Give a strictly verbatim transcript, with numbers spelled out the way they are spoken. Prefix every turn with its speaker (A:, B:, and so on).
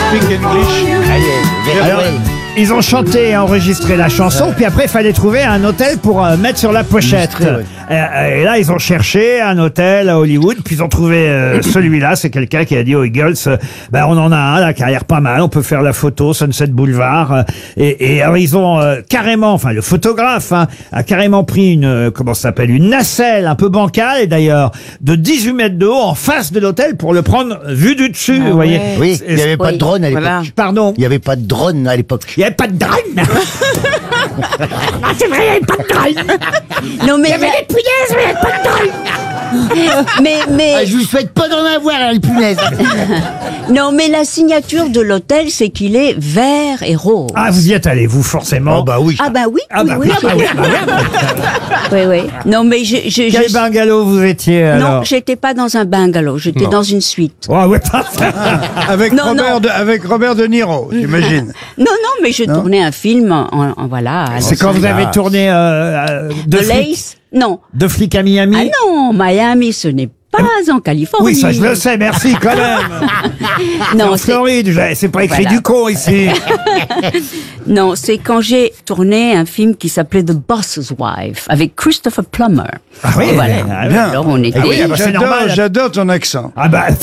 A: speak English.
B: Alors, ils ont chanté et enregistré la chanson, puis après il fallait trouver un hôtel pour euh, mettre sur la pochette.
C: Illustré, oui.
B: Euh, et là ils ont cherché un hôtel à Hollywood, puis ils ont trouvé euh, celui-là. C'est quelqu'un qui a dit aux Eagles, euh, ben on en a un là qui a l'air pas mal, on peut faire la photo Sunset Boulevard. euh, et, et alors ils ont euh, carrément, enfin le photographe hein, a carrément pris une euh, comment ça s'appelle, une nacelle un peu bancale, et d'ailleurs de dix-huit mètres de haut en face de l'hôtel pour le prendre vue du dessus.
D: Ah
B: vous voyez.
D: ouais.
C: Oui, il n'y avait pas
D: Oui.
C: de drone à l'époque.
D: Voilà.
B: Pardon.
C: Il n'y avait pas de drone à l'époque.
B: Il n'y avait pas de drone. Ah, c'est vrai, il n'y avait pas de drone.
D: Non, mais.
B: Il y avait des punaises, mais il n'y avait pas de drone.
D: Mais, mais,
C: Ah, je vous souhaite pas d'en avoir, hein, les punaises.
D: non, mais la signature de l'hôtel, c'est qu'il est vert et rose.
B: Ah, vous y êtes allé, vous, forcément.
C: Oh bah oui.
D: Ah bah oui,
B: Ah
D: oui,
B: bah
D: oui,
B: oui, ah bah oui, ah bah oui.
D: oui, oui. Non, mais je, je,
B: Quel
D: je-
B: bungalow vous étiez alors?
D: non, j'étais pas dans un bungalow, j'étais dans une suite.
B: Oh, ouais, pas ça.
A: Avec,
D: Non,
A: Robert
D: non.
A: De, avec Robert De Niro, j'imagine.
D: Non, non, mais je tournais un film en, en- voilà. à
B: C'est
D: Los
B: quand vous
D: Angeles.
B: avez tourné euh, euh, de,
D: De
B: flic,
D: Lace. Non.
B: de flic à Miami.
D: Ah non, Miami, ce n'est pas en Californie.
B: Oui, ça je le sais, merci quand même.
D: Non,
B: en
D: c'est
B: Floride, je- c'est pas écrit
D: Voilà.
B: du con ici.
D: non, c'est quand j'ai tourné un film qui s'appelait The Boss's Wife avec Christopher Plummer.
B: Ah oui,
D: Et voilà.
B: ah oui.
A: Bien.
D: Alors on était.
B: Ah oui, ah bah, c'est
A: J'adore,
B: normal.
A: j'adore ton accent.
B: Ah bah